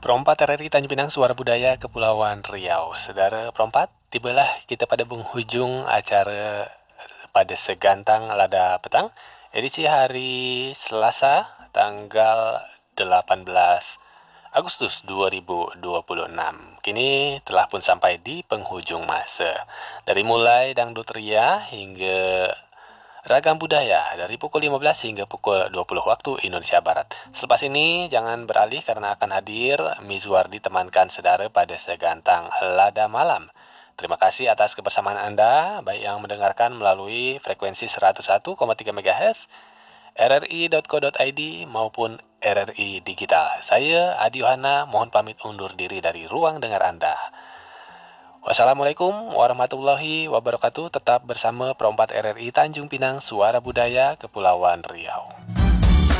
Perompat RRI Tanjung Pinang Suara Budaya Kepulauan Riau. Saudara perompat, tibalah kita pada penghujung acara pada segantang lada petang, edisi hari Selasa, tanggal 18 Agustus 2026. Kini telah pun sampai di penghujung masa. Dari mulai dangdut ria hingga ragam budaya dari pukul 15 hingga pukul 20 waktu Indonesia Barat. Selepas ini jangan beralih karena akan hadir Mizwar ditemankan saudara pada segantang lada malam. Terima kasih atas kebersamaan Anda, baik yang mendengarkan melalui frekuensi 101,3 MHz, rri.co.id maupun RRI Digital. Saya Adi Yohana, mohon pamit undur diri dari ruang dengar Anda. Wassalamualaikum warahmatullahi wabarakatuh. Tetap bersama Perompat RRI Tanjung Pinang Suara Budaya Kepulauan Riau.